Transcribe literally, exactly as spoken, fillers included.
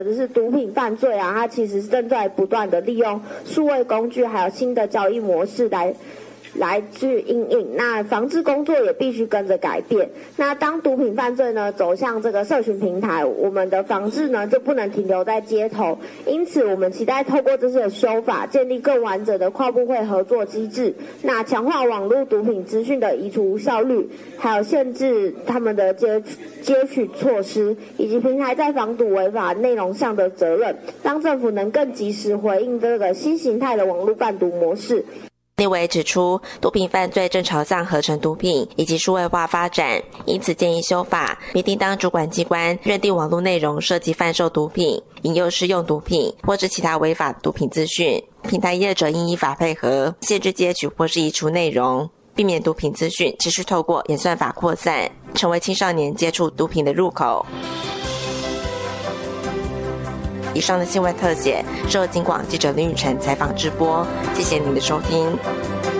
就是毒品犯罪啊，它其实正在不断的利用数位工具还有新的交易模式来来去因应，那防治工作也必须跟着改变。那当毒品犯罪呢走向这个社群平台，我们的防治呢就不能停留在街头。因此，我们期待透过这次的修法，建立更完整的跨部会合作机制，那强化网络毒品资讯的移除效率，还有限制他们的接接取措施，以及平台在防堵违法内容上的责任，让政府能更及时回应这个新形态的网络贩毒模式。 立委指出，毒品犯罪正朝向合成毒品以及数位化发展，因此建议修法，明定当主管机关认定网络内容涉及贩售毒品、引诱施用毒品或是其他违法毒品资讯，平台业者应依法配合，限制接取或是移除内容，避免毒品资讯持续透过演算法扩散，成为青少年接触毒品的入口。以上的新闻特写是由警广记者林雨辰采访直播，谢谢您的收听。